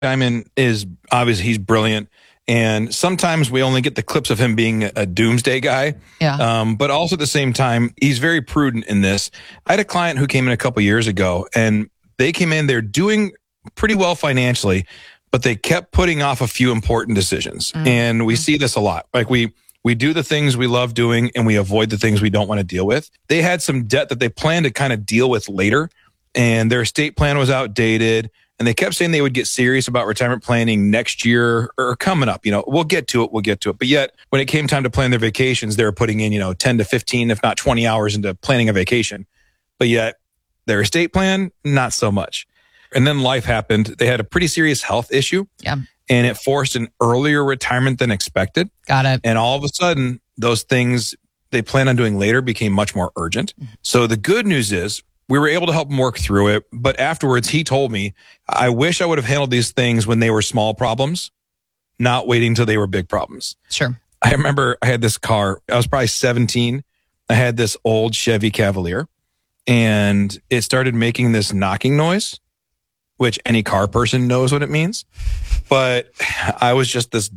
Diamond is obviously, he's brilliant. And sometimes we only get the clips of him being a doomsday guy. Yeah. But also at the same time, he's very prudent in this. I had a client who came in a couple years ago, and they came in, they're doing pretty well financially, but they kept putting off a few important decisions. And we see this a lot. Like we do the things we love doing and we avoid the things we don't want to deal with. They had some debt that they planned to kind of deal with later, and their estate plan was outdated. And they kept saying they would get serious about retirement planning next year or coming up. We'll get to it. But yet, when it came time to plan their vacations, they were putting in, 10 to 15, if not 20 hours into planning a vacation. But yet, their estate plan, not so much. And then life happened. They had a pretty serious health issue. Yeah. And it forced an earlier retirement than expected. Got it. And all of a sudden, those things they planned on doing later became much more urgent. So the good news is, we were able to help him work through it. But afterwards, he told me, I wish I would have handled these things when they were small problems, not waiting until they were big problems. Sure. I remember I had this car. I was probably 17. I had this old Chevy Cavalier, and it started making this knocking noise, which any car person knows what it means. But I was just this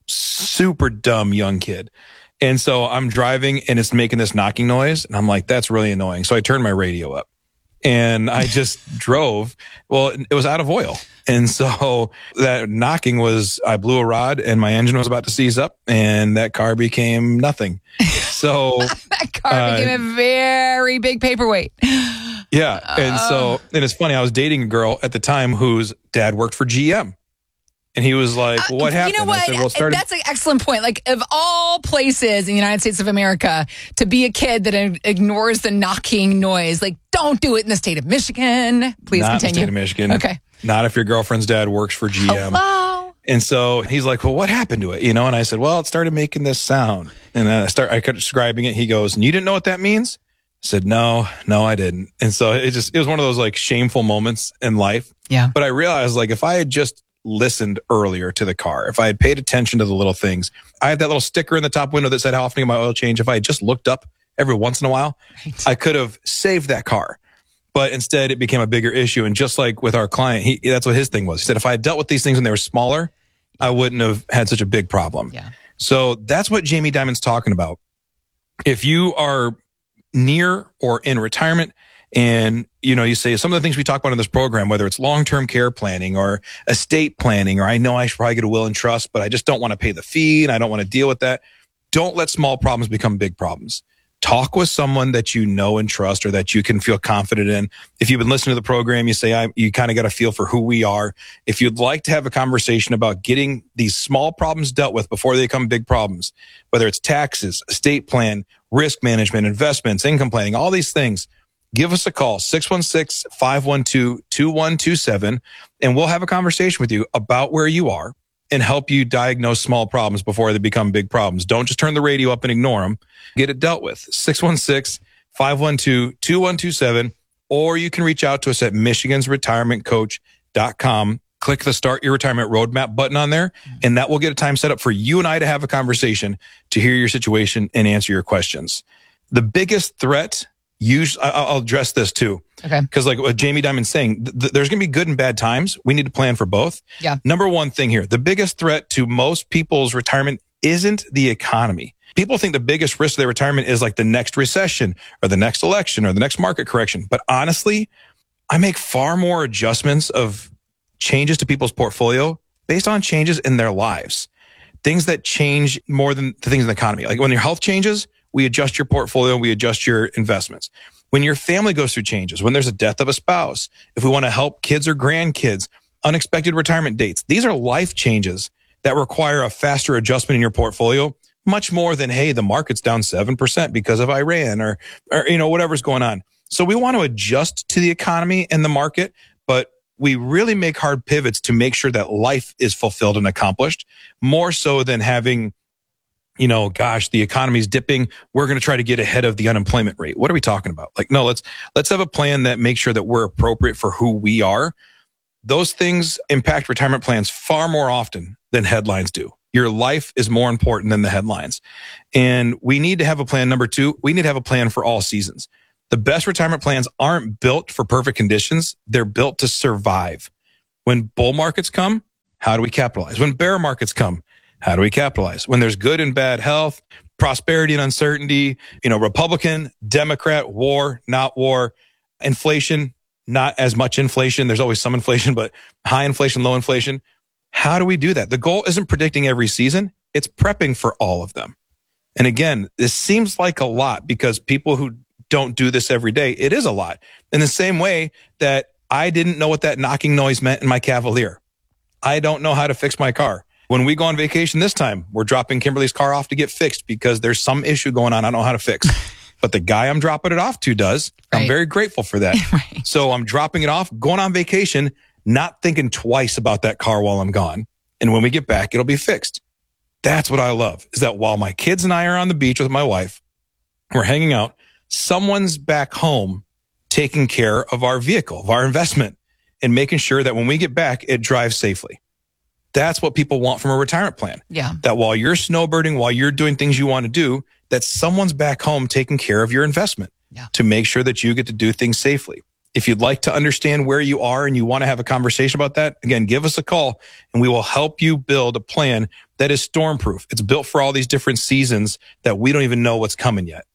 super dumb young kid. And so I'm driving, and it's making this knocking noise. And I'm like, that's really annoying. So I turned my radio up. And I just drove. Well, it was out of oil. And so that knocking was, I blew a rod and my engine was about to seize up, and that car became nothing. So that car became a very big paperweight. Yeah. And it's funny. I was dating a girl at the time whose dad worked for GM. And he was like, well, what happened? You know what? I said, That's an excellent point. Like, of all places in the United States of America, to be a kid that ignores the knocking noise, like, don't do it in the state of Michigan. Please not continue. Not the state of Michigan. Okay. Not if your girlfriend's dad works for GM. Hello. And so he's like, well, what happened to it? And I said, well, it started making this sound. And then I kept describing it. He goes, and you didn't know what that means? I said, no, I didn't. And so it was one of those like shameful moments in life. Yeah. But I realized, like, if I had just listened earlier to the car, if I had paid attention to the little things, I had that little sticker in the top window that said how often I get my oil change. If I had just looked up every once in a while, right, I could have saved that car. But instead it became a bigger issue. And just like with our client, that's what his thing was. He said, if I had dealt with these things when they were smaller, I wouldn't have had such a big problem. Yeah. So that's what Jamie Dimon's talking about. If you are near or in retirement, and, you say some of the things we talk about in this program, whether it's long-term care planning or estate planning, or I know I should probably get a will and trust, but I just don't want to pay the fee and I don't want to deal with that. Don't let small problems become big problems. Talk with someone that you know and trust, or that you can feel confident in. If you've been listening to the program, you say, you kind of got a feel for who we are. If you'd like to have a conversation about getting these small problems dealt with before they become big problems, whether it's taxes, estate plan, risk management, investments, income planning, all these things, give us a call, 616-512-2127, and we'll have a conversation with you about where you are and help you diagnose small problems before they become big problems. Don't just turn the radio up and ignore them. Get it dealt with. 616-512-2127, or you can reach out to us at michigansretirementcoach.com. Click the Start Your Retirement Roadmap button on there, and that will get a time set up for you and I to have a conversation to hear your situation and answer your questions. The biggest threat, I'll address this too. Okay. Because like what Jamie Dimon's saying, there's going to be good and bad times. We need to plan for both. Yeah. Number one thing here, the biggest threat to most people's retirement isn't the economy. People think the biggest risk to their retirement is like the next recession or the next election or the next market correction. But honestly, I make far more adjustments of changes to people's portfolio based on changes in their lives. Things that change more than the things in the economy. Like when your health changes, we adjust your portfolio, we adjust your investments. When your family goes through changes, when there's a death of a spouse, if we want to help kids or grandkids, unexpected retirement dates, these are life changes that require a faster adjustment in your portfolio, much more than, hey, the market's down 7% because of Iran or whatever's going on. So we want to adjust to the economy and the market, but we really make hard pivots to make sure that life is fulfilled and accomplished, more so than having, the economy's dipping, we're going to try to get ahead of the unemployment rate. What are we talking about? Like, no, let's have a plan that makes sure that we're appropriate for who we are. Those things impact retirement plans far more often than headlines do. Your life is more important than the headlines. And we need to have a plan. Number two, we need to have a plan for all seasons. The best retirement plans aren't built for perfect conditions. They're built to survive. When bull markets come, how do we capitalize? When bear markets come, how do we capitalize? When there's good and bad health, prosperity and uncertainty, Republican, Democrat, war, not war, inflation, not as much inflation. There's always some inflation, but high inflation, low inflation. How do we do that? The goal isn't predicting every season. It's prepping for all of them. And again, this seems like a lot because people who don't do this every day, it is a lot. In the same way that I didn't know what that knocking noise meant in my Cavalier. I don't know how to fix my car. When we go on vacation this time, we're dropping Kimberly's car off to get fixed because there's some issue going on I don't know how to fix. But the guy I'm dropping it off to does. Right. I'm very grateful for that. Right. So I'm dropping it off, going on vacation, not thinking twice about that car while I'm gone. And when we get back, it'll be fixed. That's what I love, is that while my kids and I are on the beach with my wife, we're hanging out, someone's back home taking care of our vehicle, of our investment, and making sure that when we get back, it drives safely. That's what people want from a retirement plan. Yeah. That while you're snowbirding, while you're doing things you want to do, that someone's back home taking care of your investment to make sure that you get to do things safely. If you'd like to understand where you are and you want to have a conversation about that, again, give us a call and we will help you build a plan that is stormproof. It's built for all these different seasons that we don't even know what's coming yet.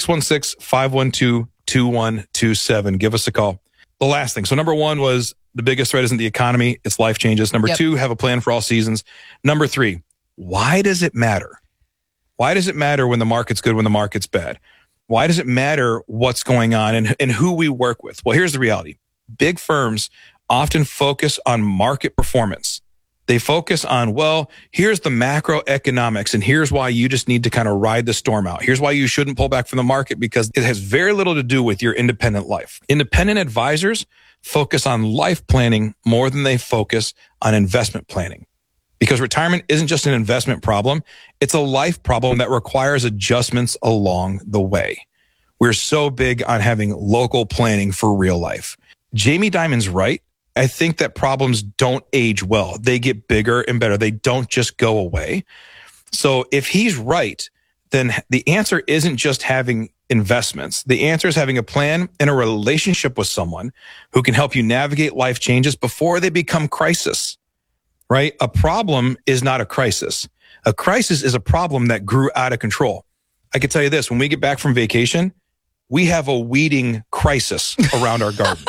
616-512-2127. Give us a call. The last thing. So number one was the biggest threat isn't the economy, it's life changes. Number two, have a plan for all seasons. Number three, why does it matter? Why does it matter when the market's good, when the market's bad? Why does it matter what's going on and who we work with? Well, here's the reality. Big firms often focus on market performance. They focus on, well, here's the macroeconomics and here's why you just need to kind of ride the storm out. Here's why you shouldn't pull back from the market because it has very little to do with your independent life. Independent advisors focus on life planning more than they focus on investment planning. Because retirement isn't just an investment problem. It's a life problem that requires adjustments along the way. We're so big on having local planning for real life. Jamie Dimon's right. I think that problems don't age well. They get bigger and better. They don't just go away. So if he's right, then the answer isn't just having investments. The answer is having a plan and a relationship with someone who can help you navigate life changes before they become crisis. Right? A problem is not a crisis. A crisis is a problem that grew out of control. I can tell you this, when we get back from vacation, we have a weeding crisis around our garden.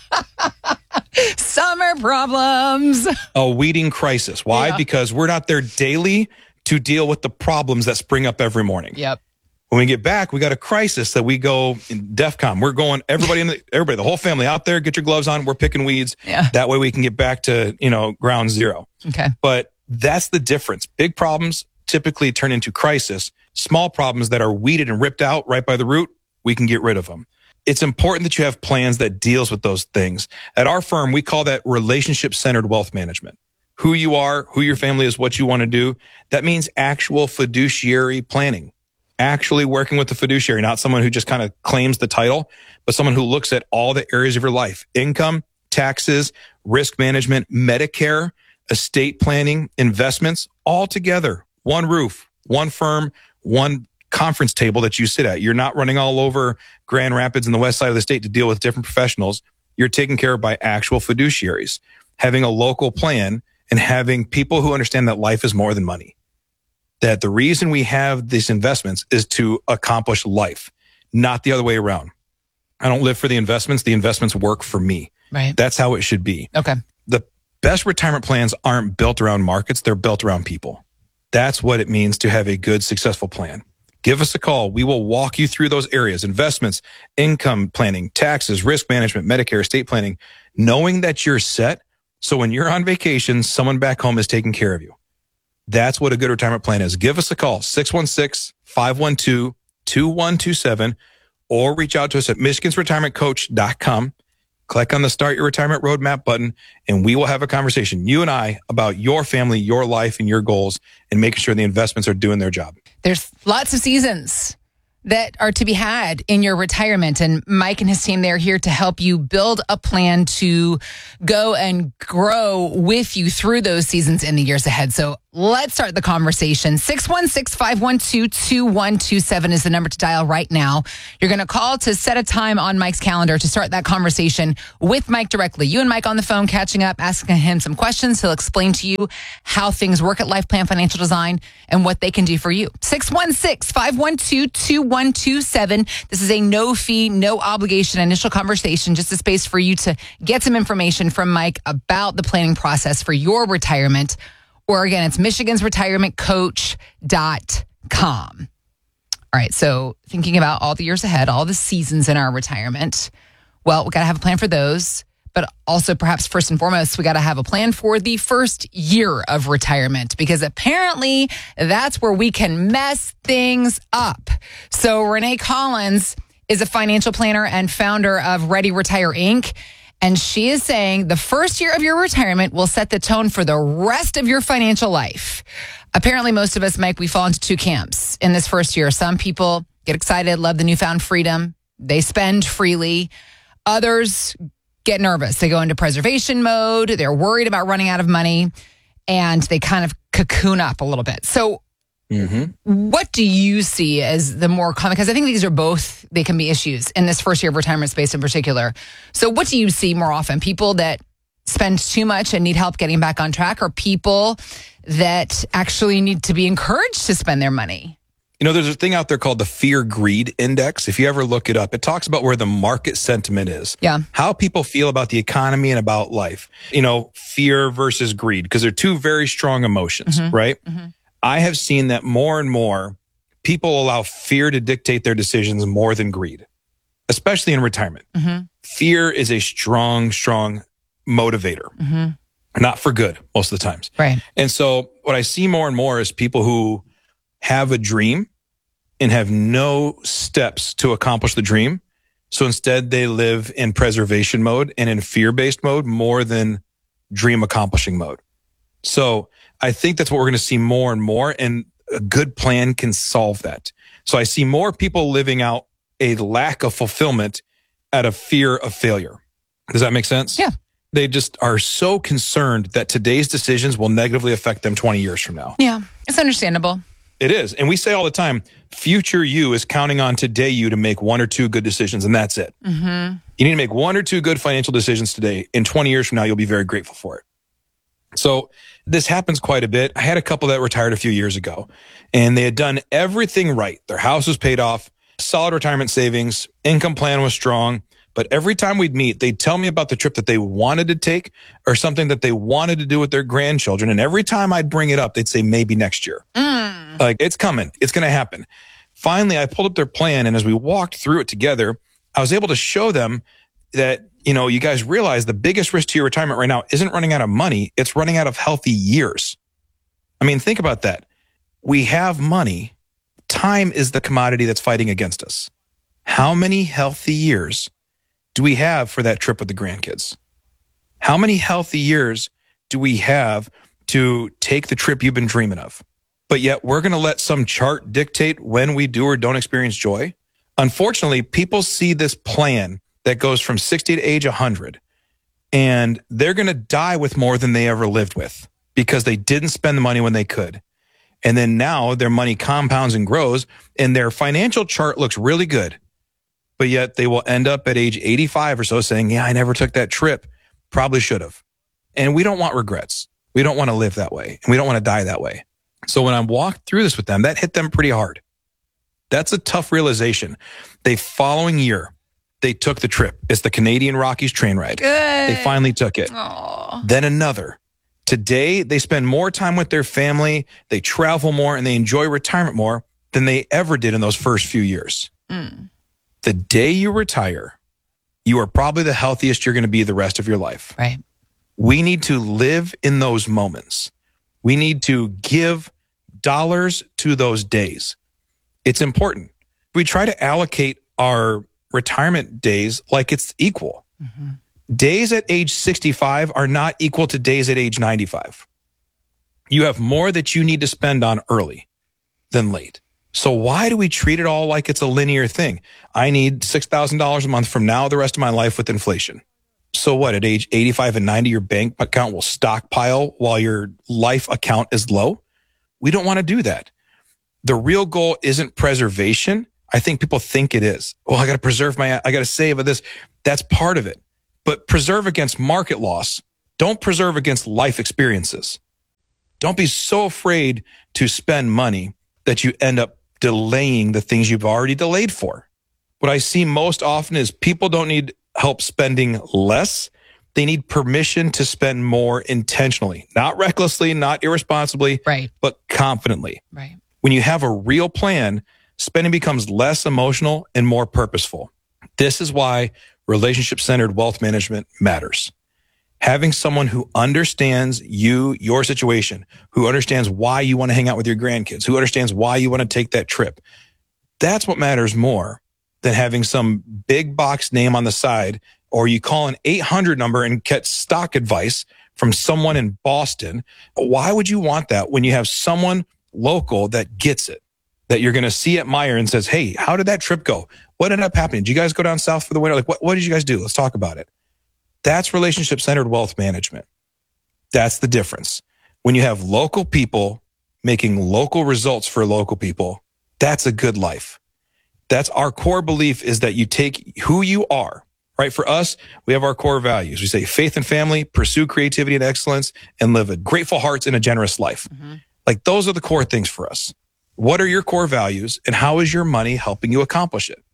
Summer problems. A weeding crisis. Why? Yeah. Because we're not there daily to deal with the problems that spring up every morning. Yep. When we get back, we got a crisis that we go in DEFCON. We're going, everybody, the whole family out there, get your gloves on. We're picking weeds. Yeah. That way we can get back to, ground zero. Okay. But that's the difference. Big problems typically turn into crisis. Small problems that are weeded and ripped out right by the root, we can get rid of them. It's important that you have plans that deals with those things. At our firm, we call that relationship-centered wealth management. Who you are, who your family is, what you want to do. That means actual fiduciary planning. Actually working with the fiduciary, not someone who just kind of claims the title, but someone who looks at all the areas of your life: income, taxes, risk management, Medicare, estate planning, investments, all together. One roof, one firm, one conference table that you sit at. You're not running all over Grand Rapids and the west side of the state to deal with different professionals. You're taken care of by actual fiduciaries. Having a local plan and having people who understand that life is more than money. That the reason we have these investments is to accomplish life, not the other way around. I don't live for the investments. The investments work for me. Right. That's how it should be. Okay. The best retirement plans aren't built around markets. They're built around people. That's what it means to have a good, successful plan. Give us a call. We will walk you through those areas: investments, income planning, taxes, risk management, Medicare, estate planning, knowing that you're set. So when you're on vacation, someone back home is taking care of you. That's what a good retirement plan is. Give us a call, 616-512-2127, or reach out to us at michigansretirementcoach.com. Click on the Start Your Retirement Roadmap button, and we will have a conversation, you and I, about your family, your life, and your goals, and making sure the investments are doing their job. There's lots of seasons that are to be had in your retirement. And Mike and his team, they're here to help you build a plan to go and grow with you through those seasons in the years ahead. So Let's start the conversation. 616-512-2127 is the number to dial right now. You're going to call to set a time on Mike's calendar to start that conversation with Mike directly. You and Mike on the phone, catching up, asking him some questions. He'll explain to you how things work at Life Plan Financial Design and what they can do for you. 616-512-2127. This is a no fee, no obligation initial conversation, just a space for you to get some information from Mike about the planning process for your retirement. Or again, it's michigansretirementcoach.com. All right, so thinking about all the years ahead, all the seasons in our retirement, well, we got to have a plan for those. But also perhaps first and foremost, we got to have a plan for the first year of retirement, because apparently that's where we can mess things up. So Renee Collins is a financial planner and founder of Ready Retire Inc., and she is saying the first year of your retirement will set the tone for the rest of your financial life. Apparently, most of us, Mike, we fall into two camps in this first year. Some people get excited, love the newfound freedom. They spend freely. Others get nervous. They go into preservation mode. They're worried about running out of money, and they kind of cocoon up a little bit. So what do you see as the more common? Because I think these are both, they can be issues in this first year of retirement space in particular. So what do you see more often? People that spend too much and need help getting back on track, or people that actually need to be encouraged to spend their money? You know, there's a thing out there called the Fear-Greed Index. If you ever look it up, it talks about where the market sentiment is. Yeah. How people feel about the economy and about life. You know, fear versus greed, because they're two very strong emotions, right? I have seen that more and more people allow fear to dictate their decisions more than greed, especially in retirement. Fear is a strong, strong motivator, not for good most of the times. Right. And so what I see more and more is people who have a dream and have no steps to accomplish the dream. So instead they live in preservation mode and in fear-based mode more than dream accomplishing mode. So I think that's what we're going to see more and more, and a good plan can solve that. So I see more people living out a lack of fulfillment out of fear of failure. Does that make sense? Yeah. They just are so concerned that today's decisions will negatively affect them 20 years from now. Yeah, it's understandable. It is. And we say all the time, future you is counting on today you to make one or two good decisions, and that's it. You need to make one or two good financial decisions today. In 20 years from now, you'll be very grateful for it. So this happens quite a bit. I had a couple that retired a few years ago, and they had done everything right. Their house was paid off, solid retirement savings, income plan was strong. But every time we'd meet, they'd tell me about the trip that they wanted to take or something that they wanted to do with their grandchildren. And every time I'd bring it up, they'd say, maybe next year. Like, it's coming. It's going to happen. Finally, I pulled up their plan. And as we walked through it together, I was able to show them that, you know, you guys realize the biggest risk to your retirement right now isn't running out of money. It's running out of healthy years. I mean, think about that. We have money. Time is the commodity that's fighting against us. How many healthy years do we have for that trip with the grandkids? How many healthy years do we have to take the trip you've been dreaming of? But yet we're going to let some chart dictate when we do or don't experience joy. Unfortunately, people see this plan that goes from 60 to age 100, and they're going to die with more than they ever lived with because they didn't spend the money when they could. And then now their money compounds and grows, and their financial chart looks really good. But yet they will end up at age 85 or so saying, yeah, I never took that trip. Probably should have. And we don't want regrets. We don't want to live that way. And we don't want to die that way. So when I walked through this with them, that hit them pretty hard. That's a tough realization. The following year, they took the trip. It's the Canadian Rockies train ride. Good. They finally took it. Aww. Then another. Today, they spend more time with their family, they travel more, and they enjoy retirement more than they ever did in those first few years. The day you retire, you are probably the healthiest you're going to be the rest of your life. Right. We need to live in those moments. We need to give dollars to those days. It's important. We try to allocate our retirement days like it's equal. Days at age 65 are not equal to days at age 95. You have more that you need to spend on early than late. So why do we treat it all like it's a linear thing? I need $6,000 a month from now the rest of my life with inflation. So what, at age 85 and 90, your bank account will stockpile while your life account is low? We don't want to do that. The real goal isn't preservation. I think people think it is. Oh, I got to preserve I got to save this. That's part of it. But preserve against market loss. Don't preserve against life experiences. Don't be so afraid to spend money that you end up delaying the things you've already delayed for. What I see most often is people don't need help spending less. They need permission to spend more intentionally, not recklessly, not irresponsibly, right, but confidently. Right. When you have a real plan, spending becomes less emotional and more purposeful. This is why relationship-centered wealth management matters. Having someone who understands you, your situation, who understands why you want to hang out with your grandkids, who understands why you want to take that trip. That's what matters more than having some big box name on the side, or you call an 800 number and get stock advice from someone in Boston. Why would you want that when you have someone local that gets it, that you're going to see at Meijer and says, hey, how did that trip go? What ended up happening? Did you guys go down south for the winter? Like, what did you guys do? Let's talk about it. That's relationship-centered wealth management. That's the difference. When you have local people making local results for local people, that's a good life. That's our core belief, is that you take who you are, right? For us, we have our core values. We say faith and family, pursue creativity and excellence, and live a grateful hearts and a generous life. Mm-hmm. Like, those are the core things for us. What are your core values, and how is your money helping you accomplish it?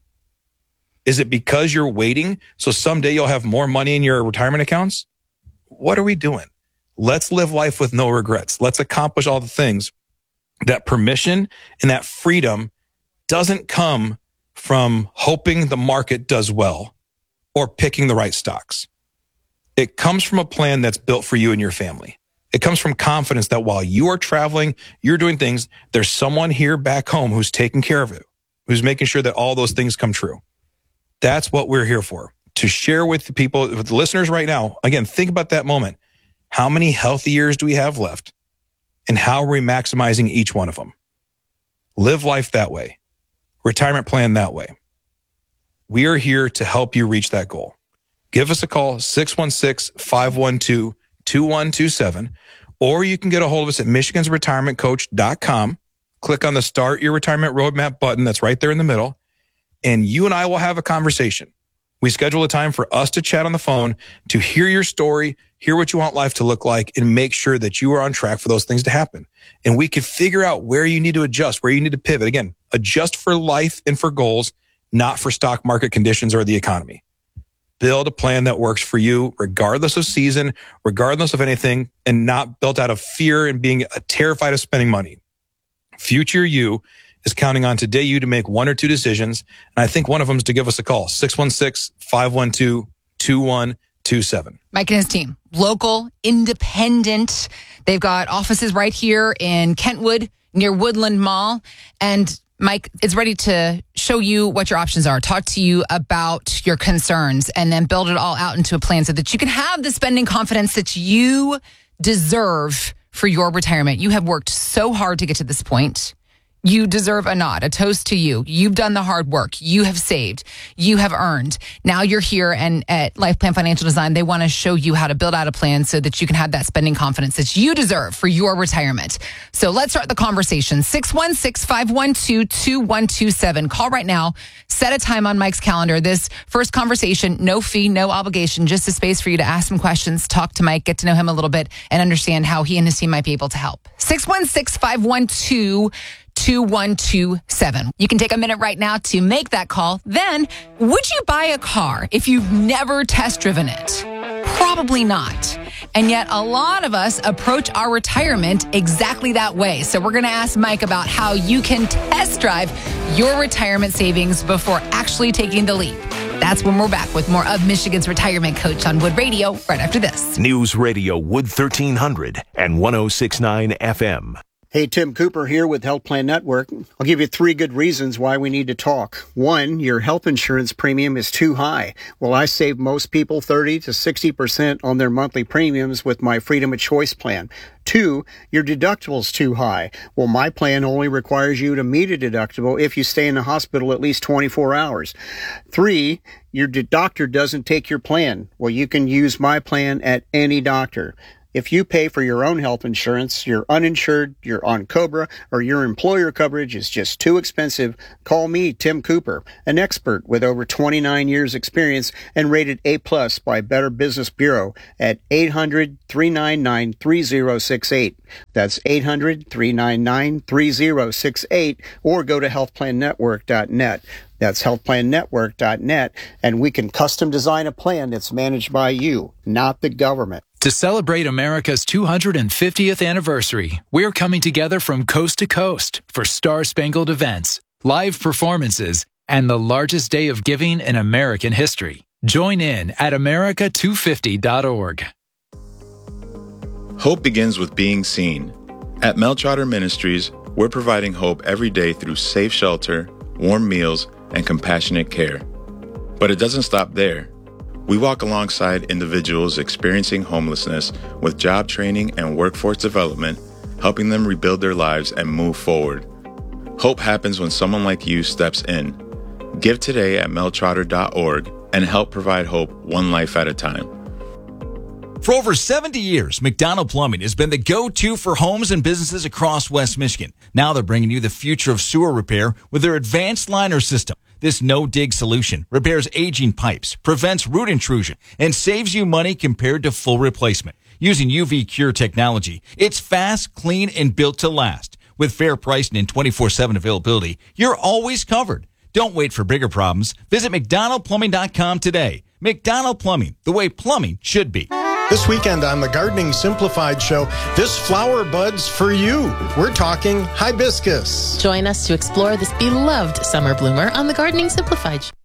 Is it because you're waiting so someday you'll have more money in your retirement accounts? What are we doing? Let's live life with no regrets. Let's accomplish all the things. That permission and that freedom doesn't come from hoping the market does well or picking the right stocks. It comes from a plan that's built for you and your family. It comes from confidence that while you are traveling, you're doing things, there's someone here back home who's taking care of it, who's making sure that all those things come true. That's what we're here for, to share with the people, with the listeners right now. Again, think about that moment. How many healthy years do we have left? And how are we maximizing each one of them? Live life that way. Retirement plan that way. We are here to help you reach that goal. Give us a call, 616-512-2127, or you can get a hold of us at michigansretirementcoach.com. Click on the Start Your Retirement Roadmap button that's right there in the middle, and you and I will have a conversation. We schedule a time for us to chat on the phone, to hear your story, hear what you want life to look like, and make sure that you are on track for those things to happen. And we could figure out where you need to adjust, where you need to pivot. Again, adjust for life and for goals, not for stock market conditions or the economy. Build a plan that works for you, regardless of season, regardless of anything, and not built out of fear and being terrified of spending money. Future you is counting on today you to make one or two decisions. And I think one of them is to give us a call, 616-512-2127. Mike and his team, local, independent. They've got offices right here in Kentwood near Woodland Mall. And Mike is ready to show you what your options are, talk to you about your concerns, and then build it all out into a plan so that you can have the spending confidence that you deserve for your retirement. You have worked so hard to get to this point. You deserve a nod, a toast to you. You've done the hard work. You have saved. You have earned. Now you're here, and at Life Plan Financial Design, they want to show you how to build out a plan so that you can have that spending confidence that you deserve for your retirement. So let's start the conversation. 616-512-2127. Call right now. Set a time on Mike's calendar. This first conversation, no fee, no obligation, just a space for you to ask some questions, talk to Mike, get to know him a little bit, and understand how he and his team might be able to help. 616-512-2127. You can take a minute right now to make that call. Then, would you buy a car if you've never test driven it? Probably not. And yet a lot of us approach our retirement exactly that way. So we're going to ask Mike about how you can test drive your retirement savings before actually taking the leap. That's when we're back with more of Michigan's Retirement Coach on Wood Radio right after this. News Radio Wood 1300 and 106.9 FM. Hey, Tim Cooper here with Health Plan Network. I'll give you 3 good reasons why we need to talk. 1, your health insurance premium is too high. Well, I save most people 30 to 60% on their monthly premiums with my Freedom of Choice plan. 2, your deductible's too high. Well, my plan only requires you to meet a deductible if you stay in the hospital at least 24 hours. 3, Your doctor doesn't take your plan. Well, you can use my plan at any doctor. If you pay for your own health insurance, you're uninsured, you're on COBRA, or your employer coverage is just too expensive, call me, Tim Cooper, an expert with over 29 years experience and rated A+ by Better Business Bureau at 800-399-3068. That's 800-399-3068, or go to healthplannetwork.net. That's healthplannetwork.net, and we can custom design a plan that's managed by you, not the government. To celebrate America's 250th anniversary, we're coming together from coast to coast for star-spangled events, live performances, and the largest day of giving in American history. Join in at america250.org. Hope begins with being seen. At Mel Trotter Ministries, we're providing hope every day through safe shelter, warm meals, and compassionate care. But it doesn't stop there. We walk alongside individuals experiencing homelessness with job training and workforce development, helping them rebuild their lives and move forward. Hope happens when someone like you steps in. Give today at meltrotter.org and help provide hope one life at a time. For over 70 years, McDonald Plumbing has been the go-to for homes and businesses across West Michigan. Now they're bringing you the future of sewer repair with their advanced liner system. This no-dig solution repairs aging pipes, prevents root intrusion, and saves you money compared to full replacement. Using UV Cure technology, it's fast, clean, and built to last. With fair pricing and 24/7 availability, you're always covered. Don't wait for bigger problems. Visit McDonaldPlumbing.com today. McDonald Plumbing, the way plumbing should be. This weekend on the Gardening Simplified show, this flower bud's for you. We're talking hibiscus. Join us to explore this beloved summer bloomer on the Gardening Simplified show.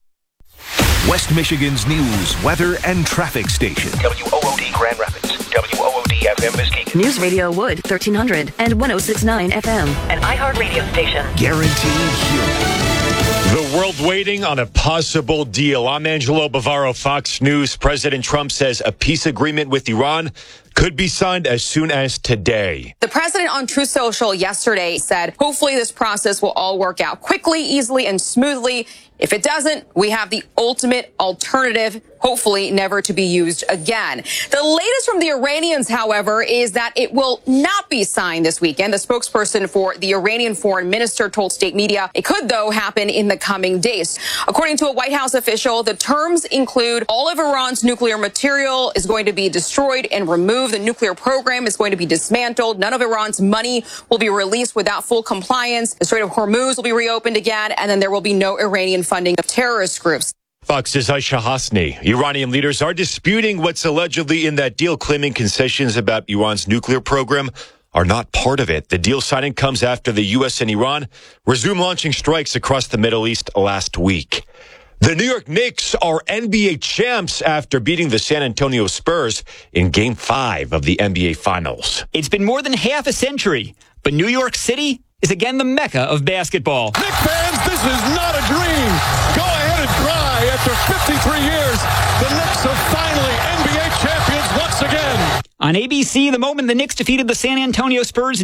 West Michigan's news, weather, and traffic station. WOOD Grand Rapids, WOOD FM Muskegon. News Radio Wood 1300 and 106.9 FM. An iHeartRadio station. Guaranteed human. The world waiting on a possible deal. I'm Angelo Bavaro, Fox News. President Trump says a peace agreement with Iran could be signed as soon as today. The president on Truth Social yesterday said, hopefully this process will all work out quickly, easily, and smoothly. If it doesn't, we have the ultimate alternative, hopefully never to be used again. The latest from the Iranians, however, is that it will not be signed this weekend. The spokesperson for the Iranian foreign minister told state media it could, though, happen in the coming days. According to a White House official, the terms include all of Iran's nuclear material is going to be destroyed and removed. The nuclear program is going to be dismantled. None of Iran's money will be released without full compliance. The Strait of Hormuz will be reopened again, and then there will be no Iranian funding of terrorist groups. Fox's Aisha Hasni. Iranian leaders are disputing what's allegedly in that deal, claiming concessions about Iran's nuclear program are not part of it. The deal signing comes after the U.S. and Iran resumed launching strikes across the Middle East last week. The New York Knicks are NBA champs after beating the San Antonio Spurs in Game 5 of the NBA Finals. It's been more than half a century, but New York City is again the mecca of basketball. Knicks fans, this is not a dream. Go ahead and cry. After 53 years, the Knicks are finally NBA champions once again. On ABC, the moment the Knicks defeated the San Antonio Spurs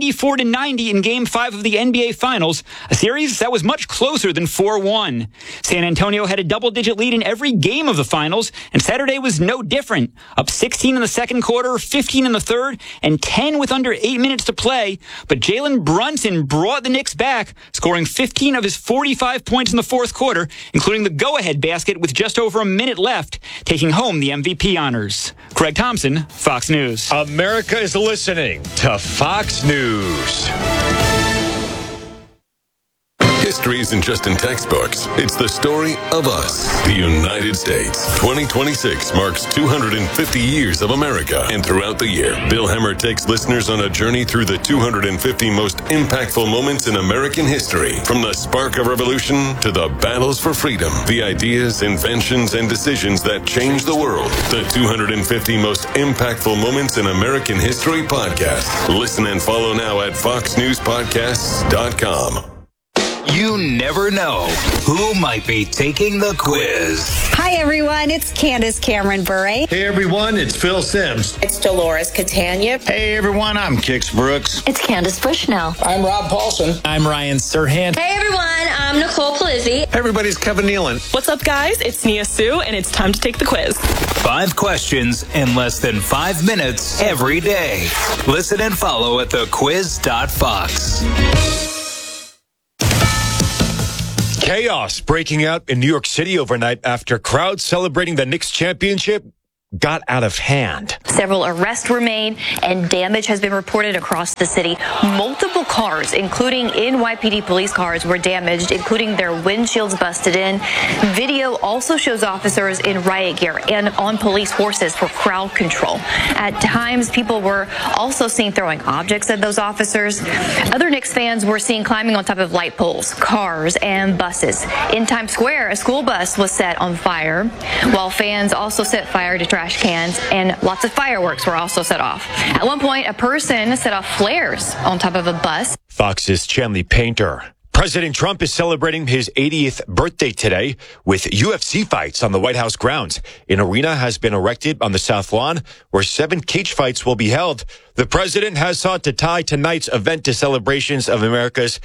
94-90 in Game 5 of the NBA Finals, a series that was much closer than 4-1. San Antonio had a double-digit lead in every game of the Finals, and Saturday was no different. Up 16 in the second quarter, 15 in the third, and 10 with under 8 minutes to play. But Jalen Brunson brought the Knicks back, scoring 15 of his 45 points in the fourth quarter, including the go-ahead basket with just over a minute left, taking home the MVP honors. Craig Thompson, Fox News. America is listening to Fox News. History isn't just in textbooks. It's the story of us, the United States. 2026 marks 250 years of America. And throughout the year, Bill Hemmer takes listeners on a journey through the 250 most impactful moments in American history. From the spark of revolution to the battles for freedom, the ideas, inventions, and decisions that changed the world. The 250 most impactful moments in American history podcast. Listen and follow now at foxnewspodcasts.com. You never know who might be taking the quiz. Hi, Hi, everyone. It's Candace Cameron Bure. Hey, everyone. It's Phil Sims. It's Dolores Catania. Hey, everyone. I'm Kix Brooks. It's Candace Bushnell. I'm Rob Paulson. I'm Ryan Serhant. Hey, everyone. I'm Nicole Palizzi. Hey, everybody's Kevin Nealon. What's up, guys? It's Nia Sue, and it's time to take the quiz. 5 questions in less than 5 minutes every day. Listen and follow at thequiz.fox. Chaos breaking out in New York City overnight after crowds celebrating the Knicks championship got out of hand. Several arrests were made and damage has been reported across the city. Multiple cars, including NYPD police cars, were damaged, including their windshields busted in. Video also shows officers in riot gear and on police horses for crowd control. At times, people were also seen throwing objects at those officers. Other Knicks fans were seen climbing on top of light poles, cars, and buses. In Times Square, a school bus was set on fire, while fans also set fire to trash cans, and lots of fireworks were also set off. At one point, a person set off flares on top of a bus. Fox's Chanley Painter. President Trump is celebrating his 80th birthday today with UFC fights on the White House grounds. An arena has been erected on the South Lawn where 7 cage fights will be held. The president has sought to tie tonight's event to celebrations of America's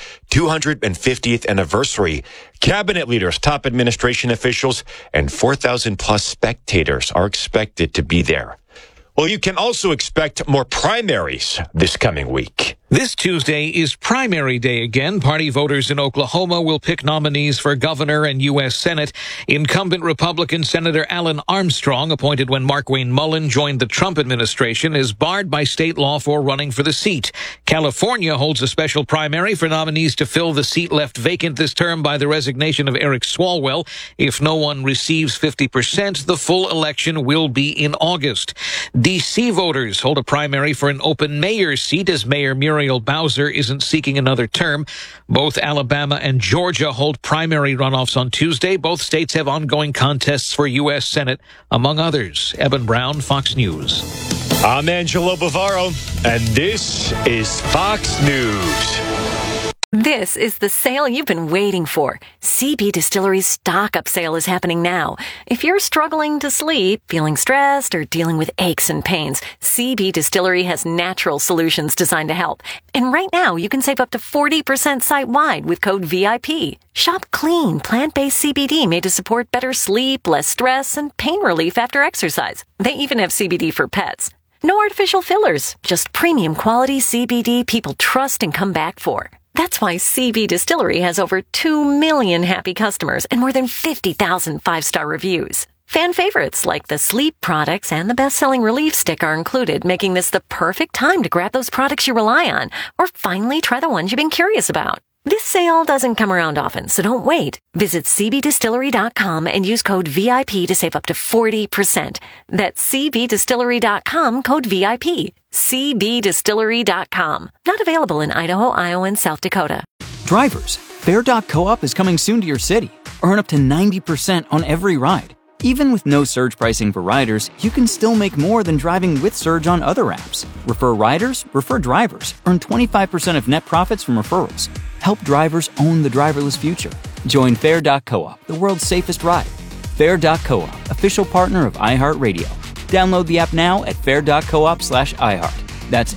250th anniversary. Cabinet leaders, top administration officials, and 4,000 plus spectators are expected to be there. Well, you can also expect more primaries this coming week. This Tuesday is primary day again. Party voters in Oklahoma will pick nominees for governor and U.S. Senate. Incumbent Republican Senator Alan Armstrong, appointed when Markwayne Mullin joined the Trump administration, is barred by state law for running for the seat. California holds a special primary for nominees to fill the seat left vacant this term by the resignation of Eric Swalwell. If no one receives 50%, the full election will be in August. D.C. voters hold a primary for an open mayor's seat as Mayor Muriel Bowser isn't seeking another term. Both Alabama and Georgia hold primary runoffs on Tuesday. Both states have ongoing contests for U.S. Senate, among others. Eben Brown, Fox News. I'm Angelo Bavaro, and this is Fox News. This is the sale you've been waiting for. CB Distillery's stock-up sale is happening now. If you're struggling to sleep, feeling stressed, or dealing with aches and pains, CB Distillery has natural solutions designed to help. And right now, you can save up to 40% site-wide with code VIP. Shop clean, plant-based CBD made to support better sleep, less stress, and pain relief after exercise. They even have CBD for pets. No artificial fillers, just premium quality CBD people trust and come back for. That's why CB Distillery has over 2 million happy customers and more than 50,000 5-star reviews. Fan favorites like the sleep products and the best-selling Relief Stick are included, making this the perfect time to grab those products you rely on or finally try the ones you've been curious about. This sale doesn't come around often, so don't wait. Visit cbdistillery.com and use code VIP to save up to 40%. That's cbdistillery.com, code VIP. cbdistillery.com. Not available in Idaho, Iowa, and South Dakota. Drivers, Fair.coop is coming soon to your city. Earn up to 90% on every ride. Even with no surge pricing for riders, you can still make more than driving with Surge on other apps. Refer riders, refer drivers. Earn 25% of net profits from referrals. Help drivers own the driverless future. Join Fair.coop, the world's safest ride. Fair.coop, official partner of iHeartRadio. Download the app now at fair.coop/iHeart. That's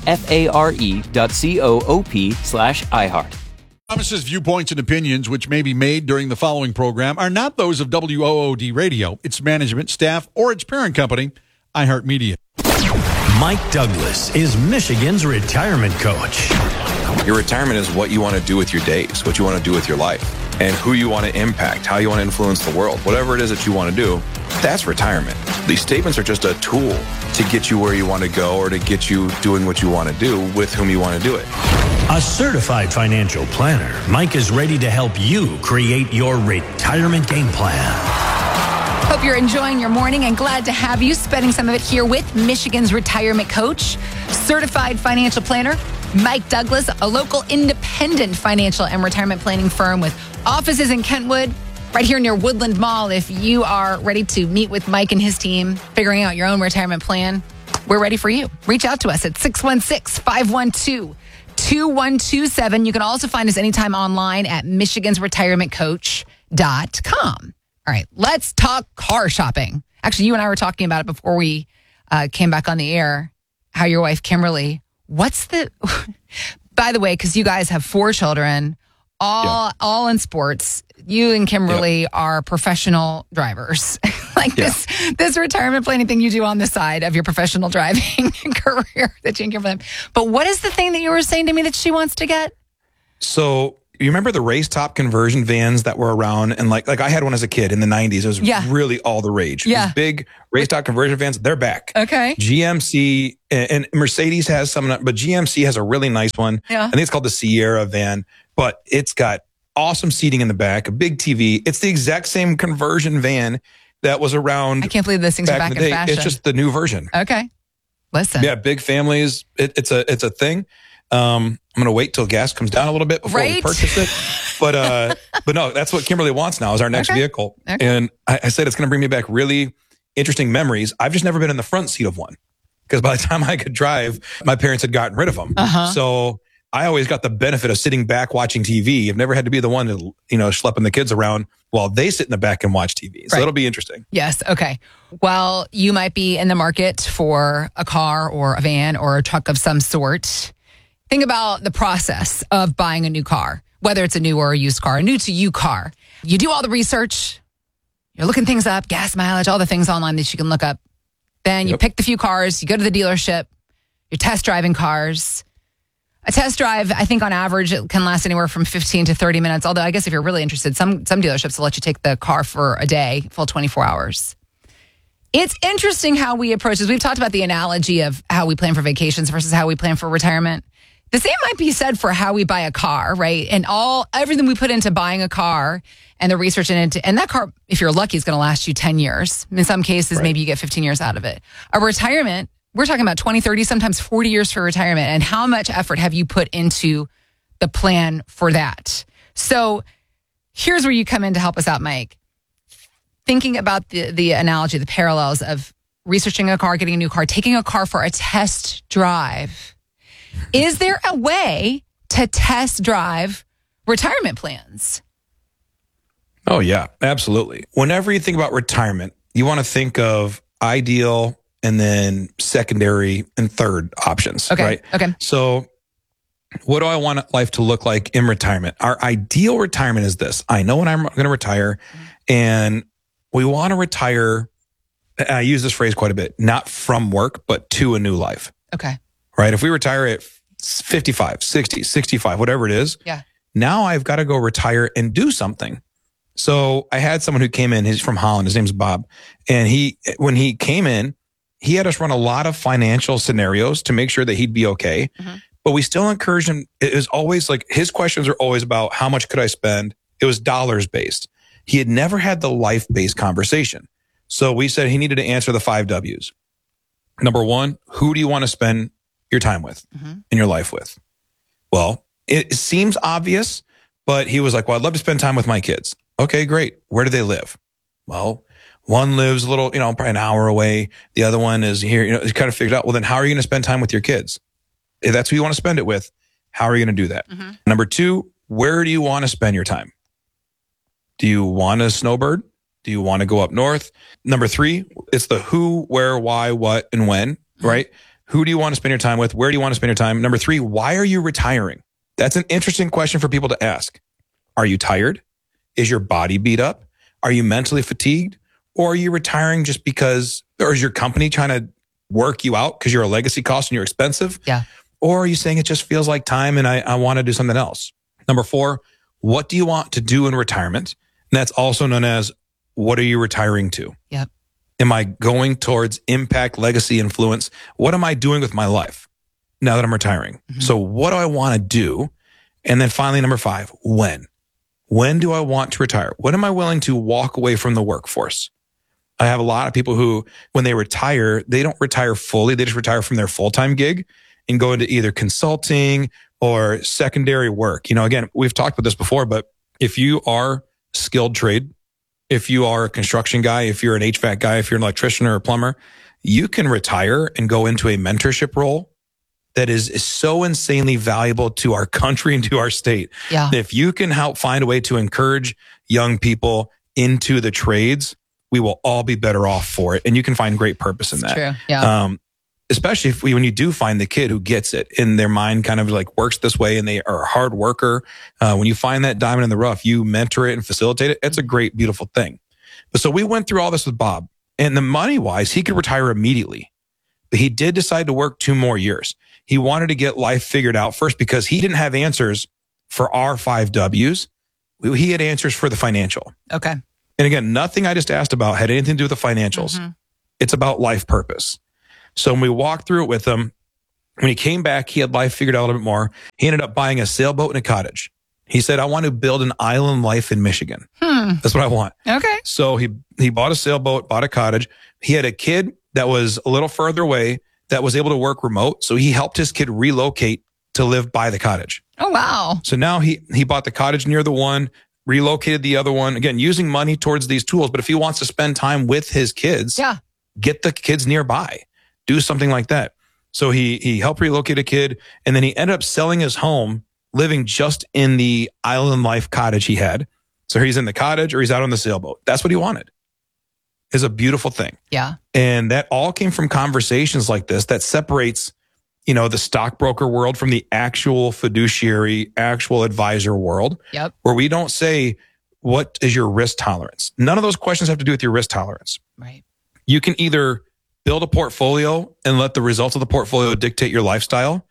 FARE.coop/iHeart. Promises, viewpoints, and opinions which may be made during the following program are not those of WOOD Radio, its management, staff, or its parent company, iHeartMedia. Mike Douglas is Michigan's retirement coach. Your retirement is what you want to do with your days, what you want to do with your life, and who you want to impact, how you want to influence the world. Whatever it is that you want to do, that's retirement. These statements are just a tool to get you where you want to go or to get you doing what you want to do with whom you want to do it. A certified financial planner, Mike is ready to help you create your retirement game plan. Hope you're enjoying your morning and glad to have you spending some of it here with Michigan's retirement coach, certified financial planner, Mike Douglas, a local independent financial and retirement planning firm with offices in Kentwood, right here near Woodland Mall. If you are ready to meet with Mike and his team, figuring out your own retirement plan, we're ready for you. Reach out to us at 616-512-2127. You can also find us anytime online at michigansretirementcoach.com. All right, let's talk car shopping. Actually, you and I were talking about it before we came back on the air, how your wife, Kimberly, by the way, because you guys have 4 children, all in sports. You and Kimberly are professional drivers. This retirement planning thing you do on the side of your professional driving career that you and Kimberly have. But what is the thing that you were saying to me that she wants to get? So you remember the race top conversion vans that were around? And like I had one as a kid in the 90s. It was really all the rage. Yeah. These big race top conversion vans, they're back. Okay. GMC and Mercedes has some, but GMC has a really nice one. Yeah. I think it's called the Sierra van, but it's got awesome seating in the back, a big TV. It's the exact same conversion van that was around. I can't believe those things are back in fashion. It's just the new version. Okay. Listen. Yeah, big families. It's a thing. I'm going to wait till gas comes down a little bit before we purchase it. But no, that's what Kimberly wants now is our next vehicle. Okay. And I said it's going to bring me back really interesting memories. I've just never been in the front seat of one because by the time I could drive, my parents had gotten rid of them. So I always got the benefit of sitting back watching TV. I've never had to be the one to, schlepping the kids around while they sit in the back and watch TV. So it'll be interesting. Yes. Okay. Well, you might be in the market for a car or a van or a truck of some sort. Think about the process of buying a new car, whether it's a new or a used car, a new to you car. You do all the research. You're looking things up, gas mileage, all the things online that you can look up. Then you pick the few cars, you go to the dealership, you're test driving cars. A test drive, I think on average, it can last anywhere from 15 to 30 minutes. Although I guess if you're really interested, some dealerships will let you take the car for a day, full 24 hours. It's interesting how we approach this. We've talked about the analogy of how we plan for vacations versus how we plan for retirement. The same might be said for how we buy a car, right? And everything we put into buying a car and the research in it. And that car, if you're lucky, is going to last you 10 years. In some cases, maybe you get 15 years out of it. A retirement, we're talking about 20, 30, sometimes 40 years for retirement. And how much effort have you put into the plan for that? So here's where you come in to help us out, Mike. Thinking about the analogy, the parallels of researching a car, getting a new car, taking a car for a test drive. Is there a way to test drive retirement plans? Oh, yeah, absolutely. Whenever you think about retirement, you want to think of ideal and then secondary and third options, right? Okay. So what do I want life to look like in retirement? Our ideal retirement is this. I know when I'm going to retire, and we want to retire, I use this phrase quite a bit, not from work, but to a new life. Okay. Right? If we retire at 55, 60, 65, whatever it is, now I've got to go retire and do something. So I had someone who came in, he's from Holland, his name's Bob. And when he came in, he had us run a lot of financial scenarios to make sure that he'd be okay. But we still encouraged him. It was always like, his questions are always about how much could I spend? It was dollars based. He had never had the life based conversation. So we said he needed to answer the 5 W's. Number 1, who do you want to spend your time with and your life with? Well, it seems obvious, but he was like, well, I'd love to spend time with my kids. Okay, great. Where do they live? Well, one lives a little, probably an hour away. The other one is here. It's kind of figured out. Well, then how are you going to spend time with your kids? If that's who you want to spend it with, how are you going to do that? Number 2, where do you want to spend your time? Do you want to snowbird? Do you want to go up north? Number 3, it's the who, where, why, what, and when, right? Who do you want to spend your time with? Where do you want to spend your time? Number 3, why are you retiring? That's an interesting question for people to ask. Are you tired? Is your body beat up? Are you mentally fatigued? Or are you retiring just because, or is your company trying to work you out because you're a legacy cost and you're expensive? Yeah. Or are you saying it just feels like time and I want to do something else? Number 4, what do you want to do in retirement? And that's also known as, what are you retiring to? Yep. Am I going towards impact, legacy, influence? What am I doing with my life now that I'm retiring? So what do I want to do? And then finally, number 5, when? When do I want to retire? When am I willing to walk away from the workforce? I have a lot of people who, when they retire, they don't retire fully. They just retire from their full-time gig and go into either consulting or secondary work. Again, we've talked about this before, but if you are skilled trade, if you are a construction guy, if you're an HVAC guy, if you're an electrician or a plumber, you can retire and go into a mentorship role that is so insanely valuable to our country and to our state. Yeah. If you can help find a way to encourage young people into the trades, we will all be better off for it. And you can find great purpose in that. True. Yeah. Especially when you do find the kid who gets it and their mind kind of like works this way and they are a hard worker. When you find that diamond in the rough, you mentor it and facilitate it. It's a great, beautiful thing. But so we went through all this with Bob, and the money wise, he could retire immediately, but he did decide to work 2 more years. He wanted to get life figured out first because he didn't have answers for our 5 W's. He had answers for the financial. Okay. And again, nothing I just asked about had anything to do with the financials. Mm-hmm. It's about life purpose. So when we walked through it with him, when he came back, he had life figured out a little bit more. He ended up buying a sailboat and a cottage. He said, I want to build an island life in Michigan. That's what I want. Okay. So he bought a sailboat, bought a cottage. He had a kid that was a little further away that was able to work remote. So he helped his kid relocate to live by the cottage. Oh, wow. So now he bought the cottage near the one, relocated the other one, again, using money towards these tools. But if he wants to spend time with his kids, get the kids nearby. Do something like that. So he helped relocate a kid, and then he ended up selling his home, living just in the island life cottage he had. So he's in the cottage or he's out on the sailboat. That's what he wanted. It's a beautiful thing. Yeah. And that all came from conversations like this that separates, the stockbroker world from the actual fiduciary, actual advisor world. Yep. Where we don't say, what is your risk tolerance? None of those questions have to do with your risk tolerance. Right. You can either build a portfolio and let the results of the portfolio dictate your lifestyle,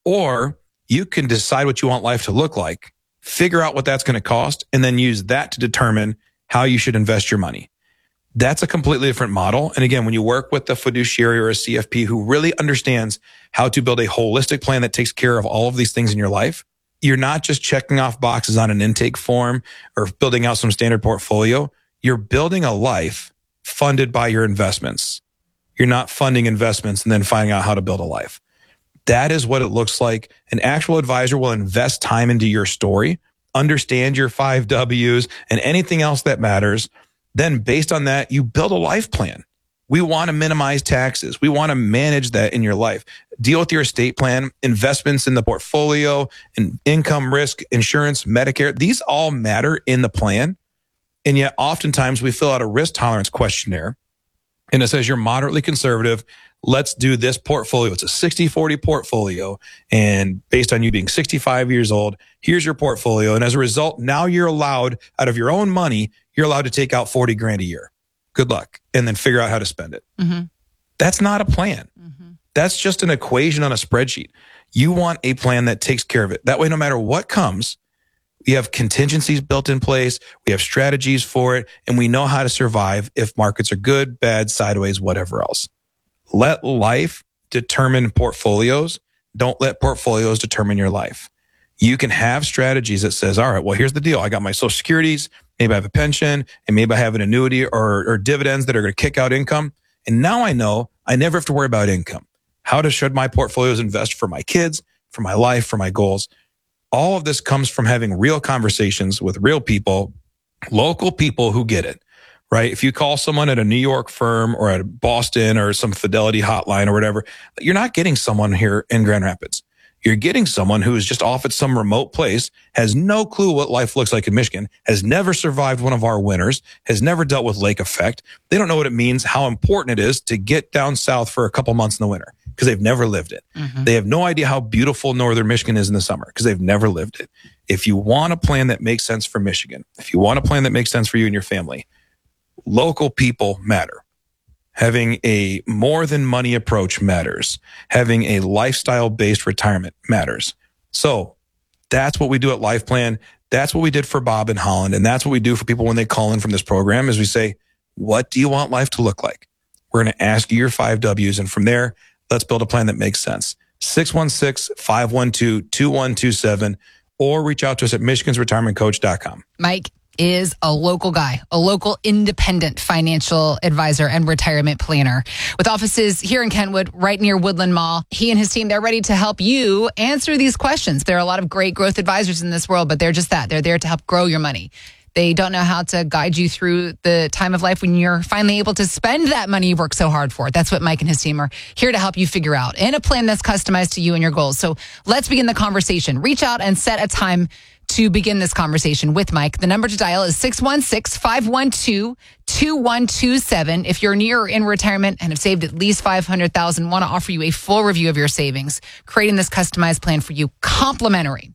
or you can decide what you want life to look like, figure out what that's going to cost, and then use that to determine how you should invest your money. That's a completely different model. And again, when you work with a fiduciary or a CFP who really understands how to build a holistic plan that takes care of all of these things in your life, you're not just checking off boxes on an intake form or building out some standard portfolio. You're building a life funded by your investments. You're not funding investments and then finding out how to build a life. That is what it looks like. An actual advisor will invest time into your story, understand your 5 W's and anything else that matters. Then based on that, you build a life plan. We want to minimize taxes. We want to manage that in your life. Deal with your estate plan, investments in the portfolio, and income risk, insurance, Medicare. These all matter in the plan. And yet oftentimes we fill out a risk tolerance questionnaire and it says you're moderately conservative. Let's do this portfolio. It's a 60-40 portfolio. And based on you being 65 years old, here's your portfolio. And as a result, now you're allowed, out of your own money, you're allowed to take out $40,000 a year. Good luck. And then figure out how to spend it. Mm-hmm. That's not a plan. Mm-hmm. That's just an equation on a spreadsheet. You want a plan that takes care of it. That way, no matter what comes, we have contingencies built in place. We have strategies for it. And we know how to survive if markets are good, bad, sideways, whatever else. Let life determine portfolios. Don't let portfolios determine your life. You can have strategies that says, all right, well, here's the deal. I got my social securities. Maybe I have a pension and maybe I have an annuity or dividends that are going to kick out income. And now I know I never have to worry about income. Should my portfolios invest for my kids, for my life, for my goals? All of this comes from having real conversations with real people, local people who get it, right? If you call someone at a New York firm or at Boston or some Fidelity hotline or whatever, you're not getting someone here in Grand Rapids. You're getting someone who is just off at some remote place, has no clue what life looks like in Michigan, has never survived one of our winters, has never dealt with lake effect. They don't know what it means, how important it is to get down south for a couple months in the winter because they've never lived it. Mm-hmm. They have no idea how beautiful northern Michigan is in the summer because they've never lived it. If you want a plan that makes sense for Michigan, if you want a plan that makes sense for you and your family, local people matter. Having a more than money approach matters. Having a lifestyle-based retirement matters. So that's what we do at Life Plan. That's what we did for Bob in Holland. And that's what we do for people when they call in from this program is we say, what do you want life to look like? We're going to ask you your 5 W's. And from there, let's build a plan that makes sense. 616-512-2127 or reach out to us at michigansretirementcoach.com. Mike is a local guy, a local independent financial advisor and retirement planner with offices here in Kentwood, right near Woodland Mall. He and his team, they're ready to help you answer these questions. There are a lot of great growth advisors in this world, but they're just that. They're there to help grow your money. They don't know how to guide you through the time of life when you're finally able to spend that money you worked so hard for. That's what Mike and his team are here to help you figure out, and a plan that's customized to you and your goals. So let's begin the conversation. Reach out and set a time to begin this conversation with Mike. The number to dial is 616-512-2127. If you're near or in retirement and have saved at least $500,000, want to offer you a full review of your savings, creating this customized plan for you, complimentary.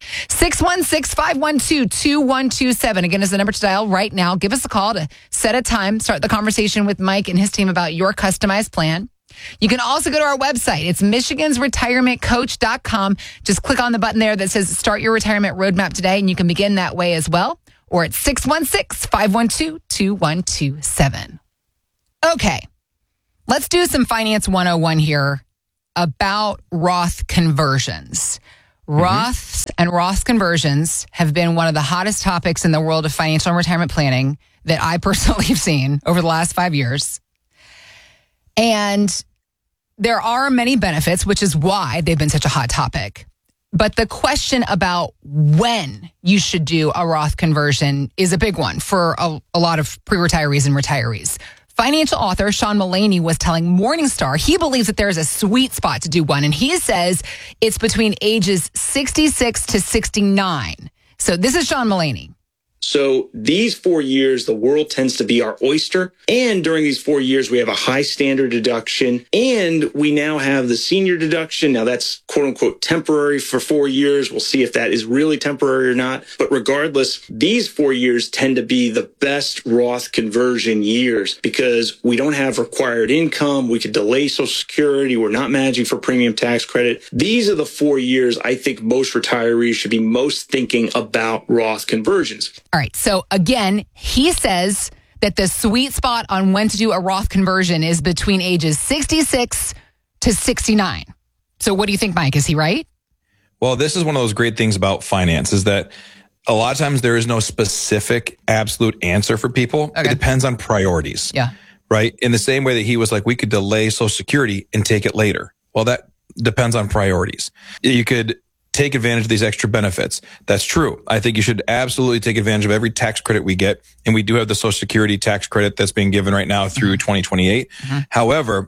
616-512-2127. Again, is the number to dial right now. Give us a call to set a time, start the conversation with Mike and his team about your customized plan. You can also go to our website. It's michigansretirementcoach.com. Just click on the button there that says Start Your Retirement Roadmap Today, and you can begin that way as well. Or it's 616-512-2127. Okay, let's do some Finance 101 here about Roth conversions. Roths and Roth conversions have been one of the hottest topics in the world of financial and retirement planning that I personally have seen over the last 5 years. And there are many benefits, which is why they've been such a hot topic. But the question about when you should do a Roth conversion is a big one for a lot of pre-retirees and retirees. Financial author Sean Mullaney was telling Morningstar he believes that there's a sweet spot to do one. And he says it's between ages 66 to 69. So this is Sean Mullaney. So these 4 years, the world tends to be our oyster. And during these 4 years, we have a high standard deduction. And we now have the senior deduction. Now that's quote unquote temporary for 4 years. We'll see if that is really temporary or not. But regardless, these 4 years tend to be the best Roth conversion years because we don't have required income. We could delay Social Security. We're not managing for premium tax credit. These are the 4 years I think most retirees should be most thinking about Roth conversions. All right. So again, he says that the sweet spot on when to do a Roth conversion is between ages 66 to 69. So what do you think, Mike? Is he right? Well, this is one of those great things about finance is that a lot of times there is no specific absolute answer for people. Okay. It depends on priorities. Yeah. Right. In the same way that he was like, we could delay Social Security and take it later. Well, that depends on priorities. You could take advantage of these extra benefits. That's true. I think you should absolutely take advantage of every tax credit we get. And we do have the Social Security tax credit that's being given right now through 2028. However,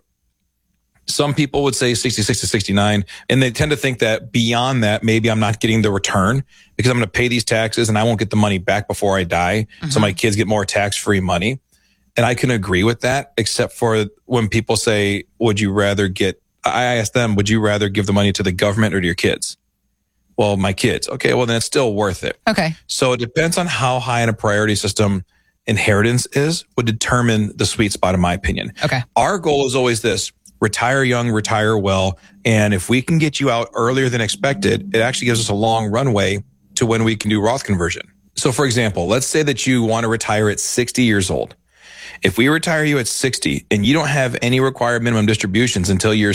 some people would say 66 to 69, and they tend to think that beyond that, maybe I'm not getting the return because I'm going to pay these taxes and I won't get the money back before I die. So my kids get more tax-free money. And I can agree with that, except for when people say, would you rather I ask them, would you rather give the money to the government or to your kids? Well, my kids. Okay, well, then it's still worth it. Okay. So it depends on how high in a priority system inheritance would determine the sweet spot, in my opinion. Okay. Our goal is always this: retire young, retire well. And if we can get you out earlier than expected, it actually gives us a long runway to when we can do Roth conversion. So for example, let's say that you want to retire at 60 years old. If we retire you at 60 and you don't have any required minimum distributions until you're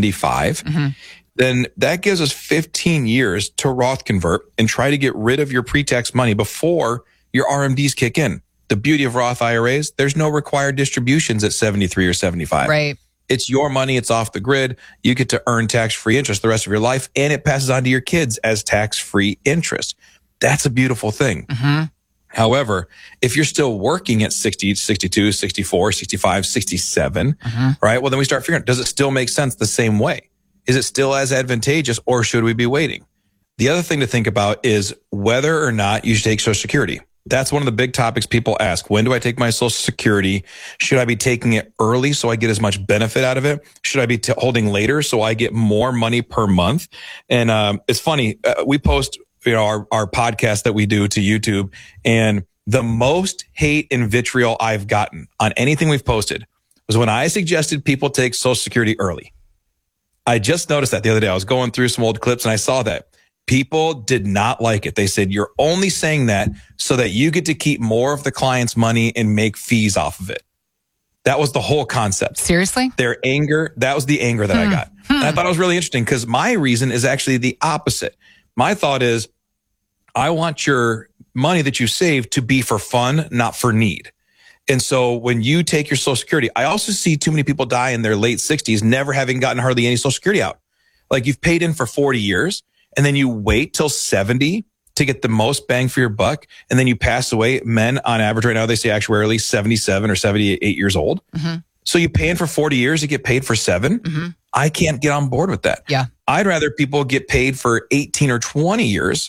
75, then that gives us 15 years to Roth convert and try to get rid of your pre-tax money before your RMDs kick in. The beauty of Roth IRAs, there's no required distributions at 73 or 75. Right. It's your money. It's off the grid. You get to earn tax-free interest the rest of your life, and it passes on to your kids as tax-free interest. That's a beautiful thing. However, if you're still working at 60, 62, 64, 65, 67, right? Well, then we start figuring, does it still make sense the same way? Is it still as advantageous, or should we be waiting? The other thing to think about is whether or not you should take Social Security. That's one of the big topics people ask. When do I take my Social Security? Should I be taking it early so I get as much benefit out of it? Should I be holding later so I get more money per month? And it's funny. We post our podcast that we do to YouTube, and the most hate and vitriol I've gotten on anything we've posted was when I suggested people take Social Security early. I just noticed that the other day. I was going through some old clips and I saw that. People did not like it. They said, you're only saying that so that you get to keep more of the client's money and make fees off of it. That was the whole concept. Seriously? Their anger, that was the anger that I got. And I thought it was really interesting because my reason is actually the opposite. My thought is, I want your money that you save to be for fun, not for need. And so when you take your Social Security, I also see too many people die in their late 60s, never having gotten hardly any Social Security out. Like you've paid in for 40 years and then you wait till 70 to get the most bang for your buck. And then you pass away. Men on average right now, they say actuarially 77 or 78 years old. So you pay in for 40 years, you get paid for 7. I can't get on board with that. Yeah. I'd rather people get paid for 18 or 20 years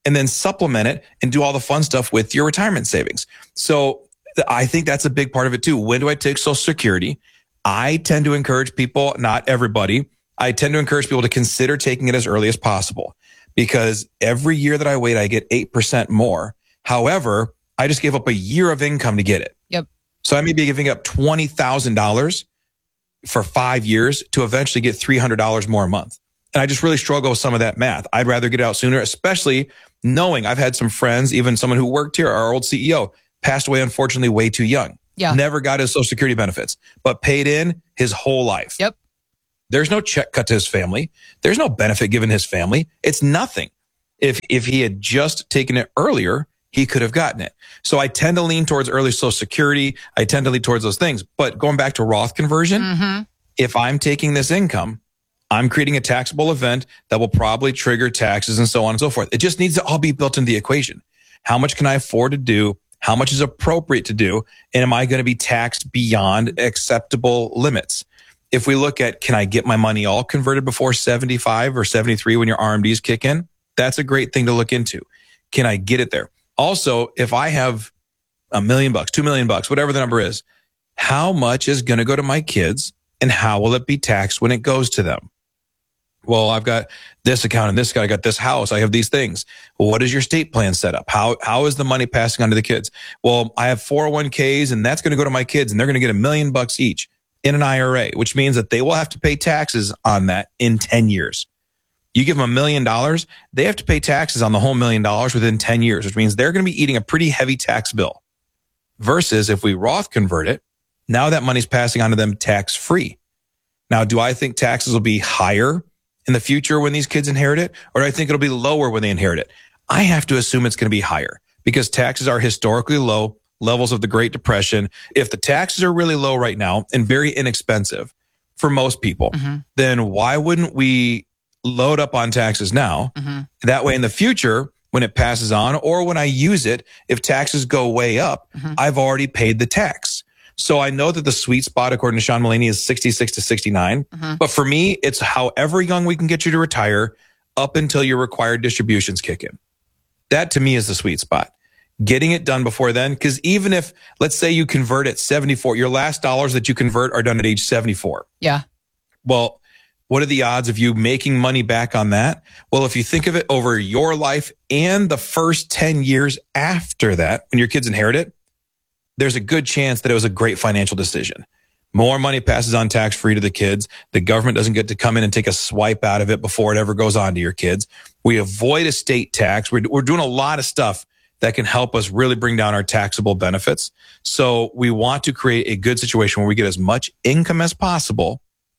and then supplement it and do all the fun stuff with your retirement savings. So I think that's a big part of it too. When do I take Social Security? I tend to encourage people, not everybody, I tend to encourage people to consider taking it as early as possible, because every year that I wait, I get 8% more. However, I just gave up a year of income to get it. Yep. So I may be giving up $20,000 for 5 years to eventually get $300 more a month. And I just really struggle with some of that math. I'd rather get out sooner, especially knowing I've had some friends, even someone who worked here, our old CEO, passed away, unfortunately, way too young. Yeah. Never got his Social Security benefits, but paid in his whole life. Yep. There's no check cut to his family. There's no benefit given his family. It's nothing. If he had just taken it earlier, he could have gotten it. So I tend to lean towards early Social Security. I tend to lean towards those things. But going back to Roth conversion, if I'm taking this income, I'm creating a taxable event that will probably trigger taxes and so on and so forth. It just needs to all be built into the equation. How much can I afford to do? How much is appropriate to do? And am I going to be taxed beyond acceptable limits? If we look at, can I get my money all converted before 75 or 73 when your RMDs kick in? That's a great thing to look into. Can I get it there? Also, if I have $1 million, $2 million, whatever the number is, how much is going to go to my kids and how will it be taxed when it goes to them? Well, I've got this account and this account. I got this house. I have these things. Well, what is your estate plan set up? How is the money passing on to the kids? Well, I have 401ks and that's going to go to my kids and they're going to get $1 million each in an IRA, which means that they will have to pay taxes on that in 10 years. You give them $1 million, they have to pay taxes on the whole $1 million within 10 years, which means they're going to be eating a pretty heavy tax bill. Versus if we Roth convert it, now that money's passing on to them tax free. Now, do I think taxes will be higher in the future when these kids inherit it? Or do I think it'll be lower when they inherit it? I have to assume it's going to be higher because taxes are historically low, levels of the Great Depression. If the taxes are really low right now and very inexpensive for most people, then why wouldn't we load up on taxes now? That way in the future, when it passes on or when I use it, if taxes go way up, I've already paid the tax. So I know that the sweet spot, according to Sean Mullaney, is 66 to 69. But for me, it's however young we can get you to retire up until your required distributions kick in. That to me is the sweet spot. Getting it done before then, because even if, let's say you convert at 74, your last dollars that you convert are done at age 74. Yeah. Well, what are the odds of you making money back on that? Well, if you think of it over your life and the first 10 years after that, when your kids inherit it, there's a good chance that it was a great financial decision. More money passes on tax-free to the kids. The government doesn't get to come in and take a swipe out of it before it ever goes on to your kids. We avoid estate tax. We're doing a lot of stuff that can help us really bring down our taxable benefits. So we want to create a good situation where we get as much income as possible,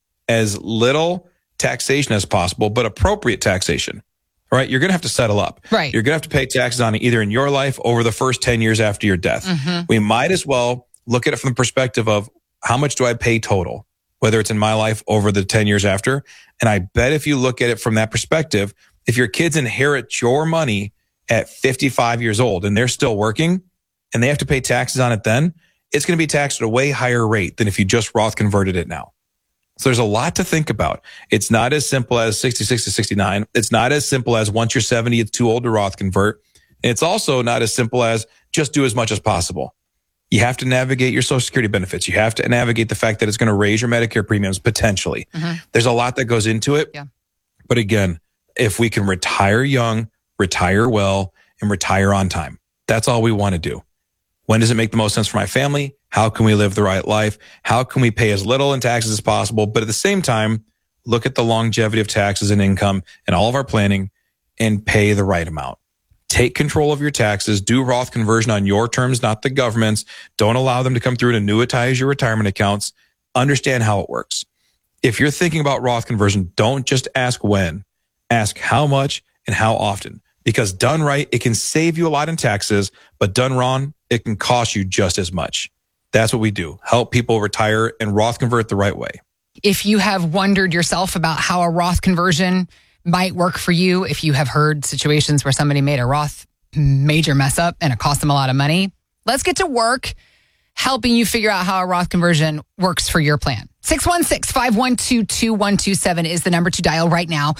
as little taxation as possible, but appropriate taxation. All right, you're going to have to settle up. Right. You're going to have to pay taxes on it either in your life or over the first 10 years after your death. We might as well look at it from the perspective of how much do I pay total, whether it's in my life over the 10 years after. And I bet if you look at it from that perspective, if your kids inherit your money at 55 years old and they're still working and they have to pay taxes on it then, it's going to be taxed at a way higher rate than if you just Roth converted it now. So there's a lot to think about. It's not as simple as 66 to 69. It's not as simple as once you're 70, it's too old to Roth convert. It's also not as simple as just do as much as possible. You have to navigate your Social Security benefits. You have to navigate the fact that it's going to raise your Medicare premiums potentially. There's a lot that goes into it. Yeah. But again, if we can retire young, retire well, and retire on time, that's all we want to do. When does it make the most sense for my family? How can we live the right life? How can we pay as little in taxes as possible? But at the same time, look at the longevity of taxes and income and all of our planning and pay the right amount. Take control of your taxes. Do Roth conversion on your terms, not the government's. Don't allow them to come through and annuitize your retirement accounts. Understand how it works. If you're thinking about Roth conversion, don't just ask when. Ask how much and how often. Because done right, it can save you a lot in taxes, but done wrong, it can cost you just as much. That's what we do. Help people retire and Roth convert the right way. If you have wondered yourself about how a Roth conversion might work for you, if you have heard situations where somebody made a Roth major mess up and it cost them a lot of money, let's get to work helping you figure out how a Roth conversion works for your plan. 616-512-2127 is the number to dial right now.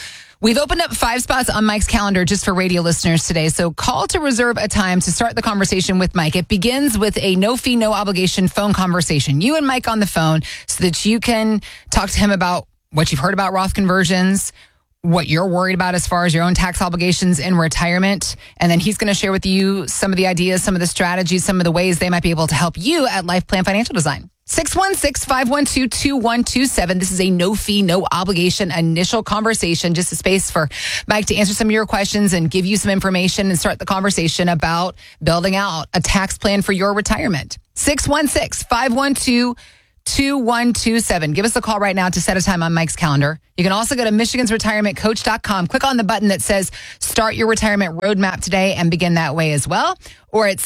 We've opened up 5 spots on Mike's calendar just for radio listeners today. So call to reserve a time to start the conversation with Mike. It begins with a no fee, no obligation phone conversation. You and Mike on the phone so that you can talk to him about what you've heard about Roth conversions, what you're worried about as far as your own tax obligations in retirement. And then he's going to share with you some of the ideas, some of the strategies, some of the ways they might be able to help you at Life Plan Financial Design. 616-512-2127. This is a no fee, no obligation initial conversation, just a space for Mike to answer some of your questions and give you some information and start the conversation about building out a tax plan for your retirement. 616-512-2127. Give us a call right now to set a time on Mike's calendar. You can also go to michigansretirementcoach.com. Click on the button that says start your retirement roadmap today and begin that way as well. Or it's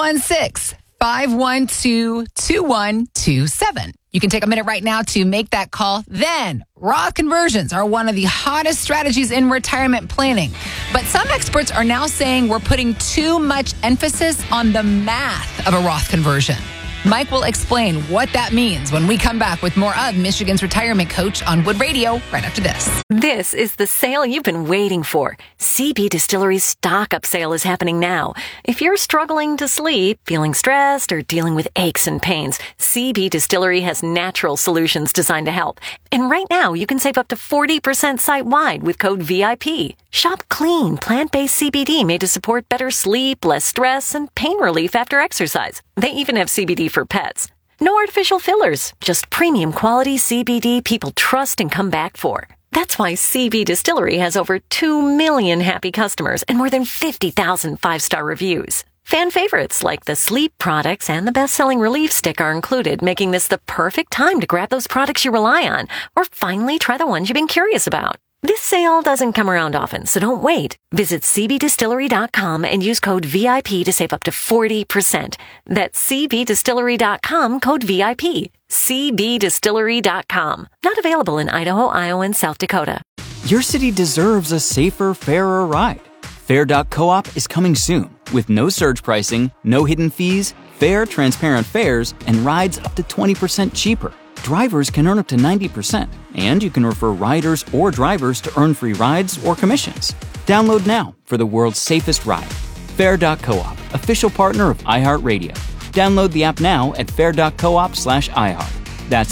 616-512-2127. You can take a minute right now to make that call. Then, Roth conversions are one of the hottest strategies in retirement planning. But some experts are now saying we're putting too much emphasis on the math of a Roth conversion. Mike will explain what that means when we come back with more of Michigan's Retirement Coach on Wood Radio right after this. This is the sale you've been waiting for. CB Distillery's stock-up sale is happening now. If you're struggling to sleep, feeling stressed, or dealing with aches and pains, CB Distillery has natural solutions designed to help. And right now, you can save up to 40% site-wide with code VIP. Shop clean, plant-based CBD made to support better sleep, less stress, and pain relief after exercise. They even have CBD for pets. No artificial fillers, just premium quality CBD people trust and come back for. That's why CB Distillery has over 2 million happy customers and more than 50,000 5-star reviews. Fan favorites like the sleep products and the best-selling relief stick are included, making this the perfect time to grab those products you rely on or finally try the ones you've been curious about. This sale doesn't come around often, so don't wait. Visit cbdistillery.com and use code VIP to save up to 40%. That's cbdistillery.com, code VIP. cbdistillery.com. Not available in Idaho, Iowa, and South Dakota. Your city deserves a safer, fairer ride. Fair.coop is coming soon with no surge pricing, no hidden fees, fair, transparent fares, and rides up to 20% cheaper. Drivers can earn up to 90%, and you can refer riders or drivers to earn free rides or commissions. Download now for the world's safest ride. Fair.coop, official partner of iHeartRadio. Download the app now at fair.coop/iHeart. That's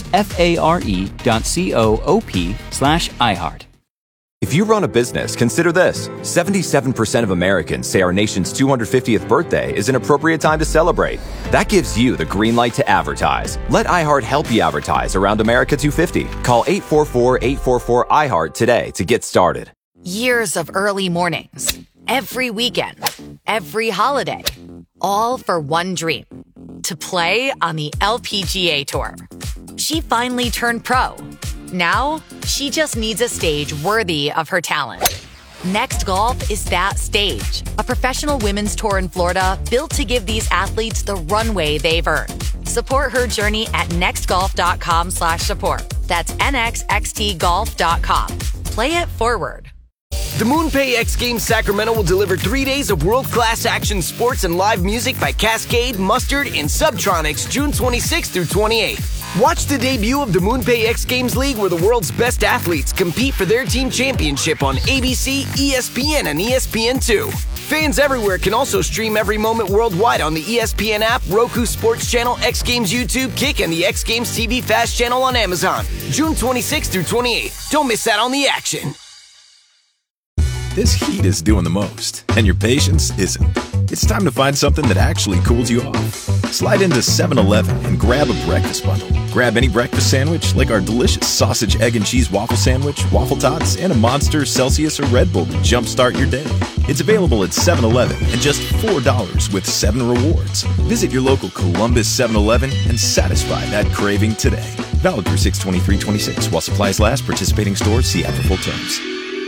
FARE.coop/iHeart. If you run a business, consider this. 77% of Americans say our nation's 250th birthday is an appropriate time to celebrate. That gives you the green light to advertise. Let iHeart help you advertise around America 250. Call 844-844-iHeart today to get started. Years of early mornings, every weekend, every holiday, all for one dream, to play on the LPGA Tour. She finally turned pro. Now, she just needs a stage worthy of her talent. Next Golf is that stage. A professional women's tour in Florida built to give these athletes the runway they've earned. Support her journey at nextgolf.com/support. That's nxxtgolf.com. Play it forward. The MoonPay X Games Sacramento will deliver 3 days of world-class action sports and live music by Cascade, Mustard, and Subtronics June 26th through 28th. Watch the debut of the MoonPay X Games League, where the world's best athletes compete for their team championship on ABC, ESPN, and ESPN2. Fans everywhere can also stream every moment worldwide on the ESPN app, Roku Sports Channel, X Games YouTube, Kick, and the X Games TV Fast channel on Amazon. June 26th through 28th. Don't miss out on the action. This heat is doing the most, and your patience isn't. It's time to find something that actually cools you off. Slide into 7-Eleven and grab a breakfast bundle. Grab any breakfast sandwich like our delicious sausage, egg, and cheese waffle sandwich, waffle tots, and a Monster, Celsius, or Red Bull to jumpstart your day. It's available at 7-Eleven and just $4 with 7 rewards. Visit your local Columbus 7-Eleven and satisfy that craving today. Valid through 6/23/26 while supplies last. Participating stores see app for full terms.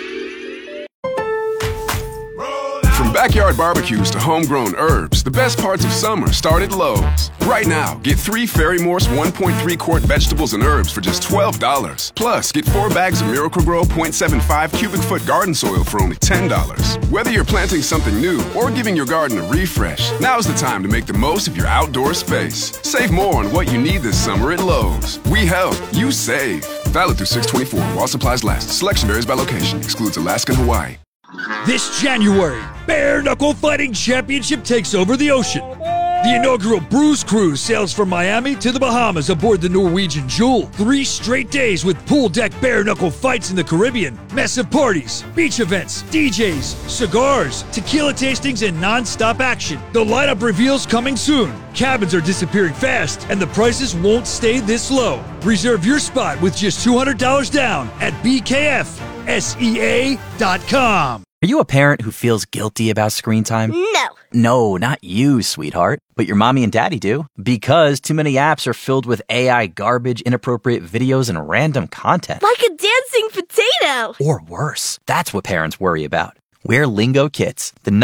From backyard barbecues to homegrown herbs, the best parts of summer start at Lowe's. Right now, get 3 Ferry Morse 1.3-quart vegetables and herbs for just $12. Plus, get 4 bags of Miracle-Gro 0.75 cubic foot garden soil for only $10. Whether you're planting something new or giving your garden a refresh, now's the time to make the most of your outdoor space. Save more on what you need this summer at Lowe's. We help, you save. Valid through 6/24 while supplies last. Selection varies by location. Excludes Alaska and Hawaii. This January, Bare Knuckle Fighting Championship takes over the ocean. The inaugural Bruise Cruise sails from Miami to the Bahamas aboard the Norwegian Jewel. 3 straight days with pool deck bare knuckle fights in the Caribbean, massive parties, beach events, DJs, cigars, tequila tastings, and non-stop action. The lineup reveals coming soon. Cabins are disappearing fast, and the prices won't stay this low. Reserve your spot with just $200 down at BKFSEA.com. Are you a parent who feels guilty about screen time? No. No, not you, sweetheart. But your mommy and daddy do. Because too many apps are filled with AI garbage, inappropriate videos, and random content. Like a dancing potato. Or worse. That's what parents worry about. We're Lingo Kids, the